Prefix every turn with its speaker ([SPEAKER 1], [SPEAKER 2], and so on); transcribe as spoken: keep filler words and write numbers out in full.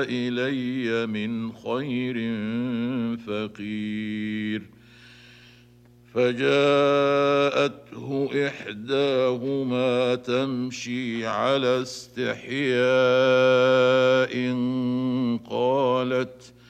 [SPEAKER 1] إلي من خير فقير. فجاءته إحداهما تمشي على استحياء قالت